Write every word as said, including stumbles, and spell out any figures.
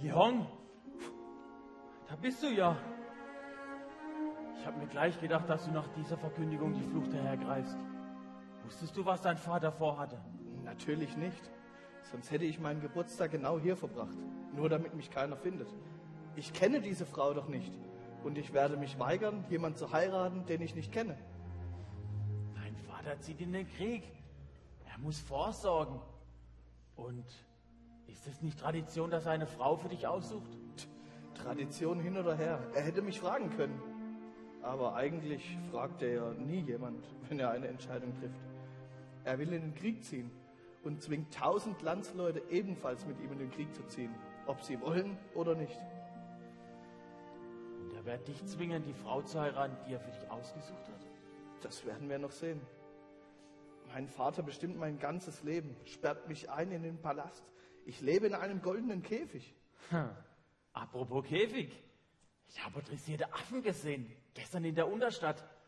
Jong, da bist du ja. Ich habe mir gleich gedacht, dass du nach dieser Verkündigung die Flucht hergreifst. Wusstest du, was dein Vater vorhatte? Natürlich nicht. Sonst hätte ich meinen Geburtstag genau hier verbracht. Nur damit mich keiner findet. Ich kenne diese Frau doch nicht. Und ich werde mich weigern, jemanden zu heiraten, den ich nicht kenne. Dein Vater zieht in den Krieg. Er muss vorsorgen. Und ist es nicht Tradition, dass er eine Frau für dich aussucht? Tradition hin oder her. Er hätte mich fragen können. Aber eigentlich fragt er ja nie jemand, wenn er eine Entscheidung trifft. Er will in den Krieg ziehen und zwingt tausend Landsleute ebenfalls mit ihm in den Krieg zu ziehen, ob sie wollen oder nicht. Und er wird dich zwingen, die Frau zu heiraten, die er für dich ausgesucht hat? Das werden wir noch sehen. Mein Vater bestimmt mein ganzes Leben, sperrt mich ein in den Palast. Ich lebe in einem goldenen Käfig. Hm. Apropos Käfig. Ich habe dressierte Affen gesehen, gestern in der Unterstadt.